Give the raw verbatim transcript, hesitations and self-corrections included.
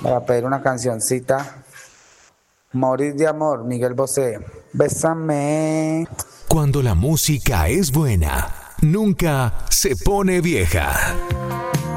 para pedir una cancioncita. Morir de amor, Miguel Bosé. Bésame. Cuando la música es buena, nunca se pone vieja.